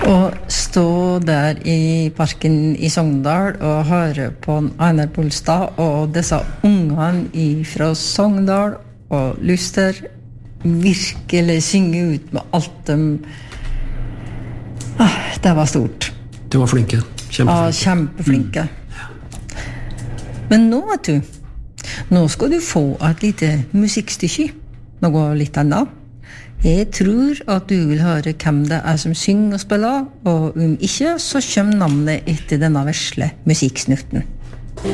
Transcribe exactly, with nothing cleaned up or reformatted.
Og stå der i parken i Sogndal og høre på Einar Bolstad og disse ungene fra Sogndal og Luster virkelig synge ut med alt de ah, det var stort. De var flinke, kjempeflinke. Ja, kjempeflinke. Mm. Men nå, vet du, nå skal du få et lite musikkstykke, noe litt annet. Jeg tror at du vil høre hvem det er som synger og spiller, og om ikke, så kommer navnet etter denne vesle musikksnutten.